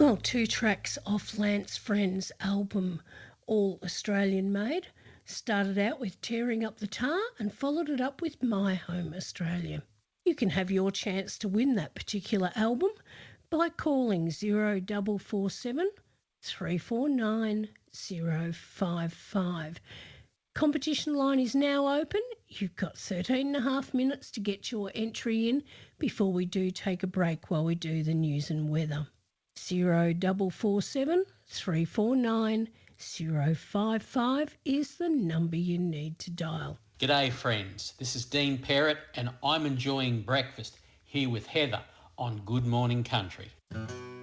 Well, 2 tracks off Lance Friend's album, All Australian Made. Started out with Tearing Up the Tar and followed it up with My Home Australia. You can have your chance to win that particular album by calling 0447 349 055. Competition line is now open. You've got 13.5 minutes to get your entry in before we do take a break while we do the news and weather. 0447 349 055 is the number you need to dial. G'day friends, this is Dean Perrott and I'm enjoying breakfast here with Heather on Good Morning Country.